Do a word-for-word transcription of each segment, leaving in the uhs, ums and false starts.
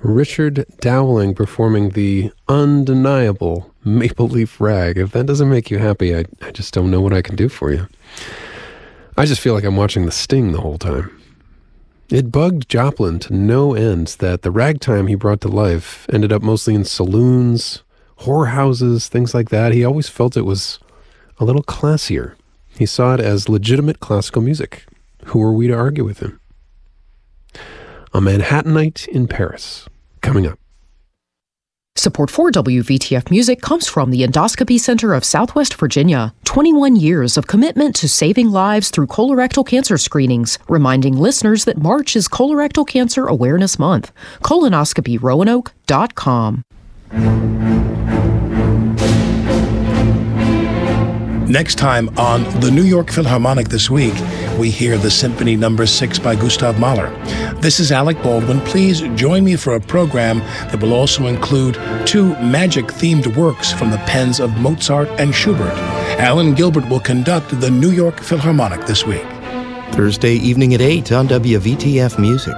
Richard Dowling performing the undeniable Maple Leaf Rag. If that doesn't make you happy, I, I just don't know what I can do for you. I just feel like I'm watching The Sting the whole time. It bugged Joplin to no end that the ragtime he brought to life ended up mostly in saloons, whorehouses, things like that. He always felt it was a little classier. He saw it as legitimate classical music. Who are we to argue with him? A Manhattanite in Paris, coming up. Support for W V T F Music comes from the Endoscopy Center of Southwest Virginia. twenty-one years of commitment to saving lives through colorectal cancer screenings, reminding listeners that March is Colorectal Cancer Awareness Month. colonoscopy roanoke dot com. Next time on the New York Philharmonic This Week, we hear the Symphony Number six by Gustav Mahler. This is Alec Baldwin. Please join me for a program that will also include two magic-themed works from the pens of Mozart and Schubert. Alan Gilbert will conduct the New York Philharmonic This Week. Thursday evening at eight on W V T F Music.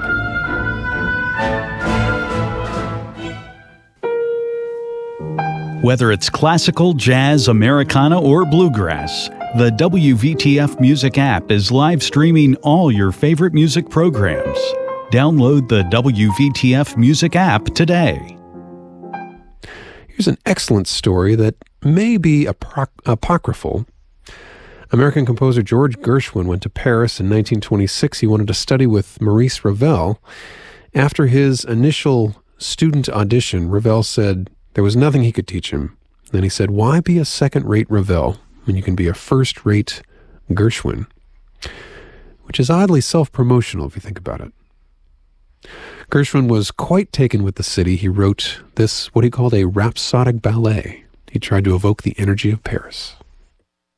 Whether it's classical, jazz, Americana, or bluegrass, the W V T F Music app is live streaming all your favorite music programs. Download the W V T F Music app today. Here's an excellent story that may be apro- apocryphal. American composer George Gershwin went to Paris in nineteen twenty-six. He wanted to study with Maurice Ravel. After his initial student audition, Ravel said there was nothing he could teach him. Then he said, why be a second-rate Ravel when you can be a first-rate Gershwin? Which is oddly self-promotional if you think about it. Gershwin was quite taken with the city. He wrote this, what he called a rhapsodic ballet. He tried to evoke the energy of Paris.